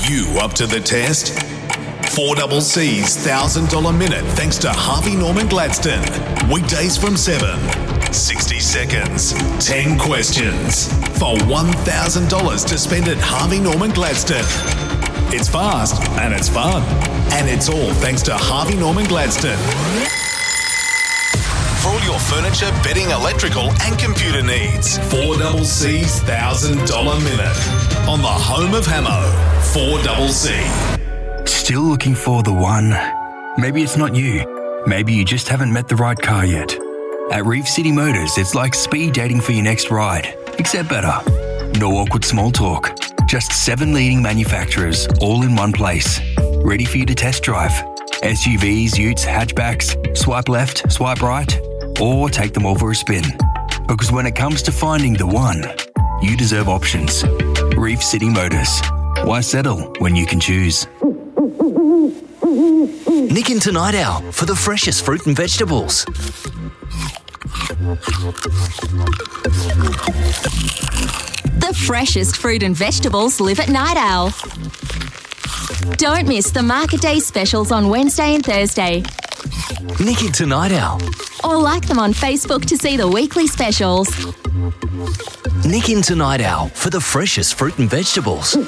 you up to the test? 4CC's $1,000 minute thanks to Harvey Norman Gladstone. Weekdays from 7. 60 seconds, 10 questions for $1,000 to spend at Harvey Norman Gladstone. It's fast and it's fun. And it's all thanks to Harvey Norman Gladstone. For all your furniture, bedding, electrical and computer needs. 4CC's $1,000 minute. On the home of Hamo, 4CC. Still looking for the one? Maybe it's not you. Maybe you just haven't met the right car yet. At Reef City Motors, it's like speed dating for your next ride, except better. No awkward small talk. Just 7 leading manufacturers, all in one place. Ready for you to test drive. SUVs, utes, hatchbacks, swipe left, swipe right, or take them all for a spin. Because when it comes to finding the one, you deserve options. Reef City Motors. Why settle when you can choose? Nick into Night Owl for the freshest fruit and vegetables. The freshest fruit and vegetables live at Night Owl. Don't miss the Market Day specials on Wednesday and Thursday. Nick into Night Owl. Or like them on Facebook to see the weekly specials. Nick into Night Owl for the freshest fruit and vegetables.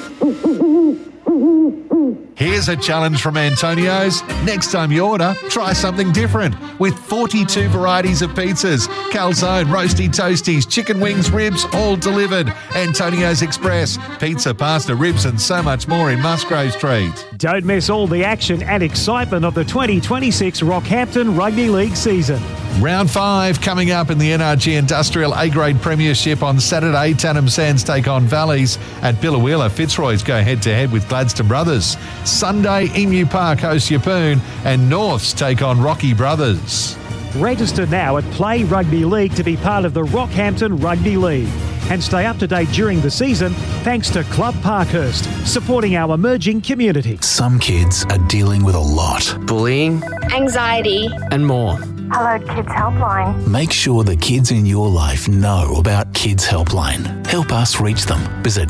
Here's a challenge from Antonio's. Next time you order, try something different. With 42 varieties of pizzas, calzone, roasty toasties, chicken wings, ribs, all delivered. Antonio's Express. Pizza, pasta, ribs and so much more in Musgrave Street. Don't miss all the action and excitement of the 2026 Rockhampton Rugby League season. Round 5 coming up in the NRG Industrial A-Grade Premiership on Saturday. Tannum Sands take on Valleys. At Billawheeler, Fitzroy's go head-to-head with Gladstone Brothers. Sunday, Emu Park hosts Yeppoon and Norths take on Rocky Brothers. Register now at Play Rugby League to be part of the Rockhampton Rugby League. And stay up to date during the season thanks to Club Parkhurst, supporting our emerging community. Some kids are dealing with a lot. Bullying, anxiety, and more. Hello Kids Helpline. Make sure the kids in your life know about Kids Helpline. Help us reach them. Visit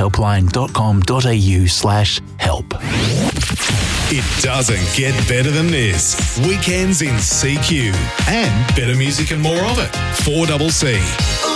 kidshelpline.com.au/help. It doesn't get better than this. Weekends in CQ. And better music and more of it. 4CC.